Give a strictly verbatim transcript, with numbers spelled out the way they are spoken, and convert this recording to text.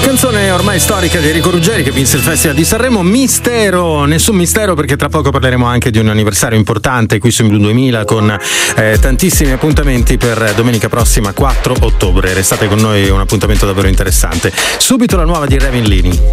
Canzone ormai storica di Enrico Ruggeri che vinse il Festival di Sanremo. Mistero, nessun mistero, perché tra poco parleremo anche di un anniversario importante qui su Blu duemila con eh, tantissimi appuntamenti per domenica prossima quattro ottobre. Restate con noi, un appuntamento davvero interessante. Subito la nuova di Raven Lini.